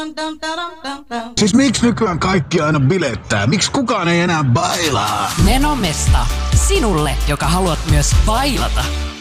Siis miksi nykyään kaikki aina bilettää? Miksi kukaan ei enää bailaa? Menomesta. Sinulle, joka haluat myös bailata.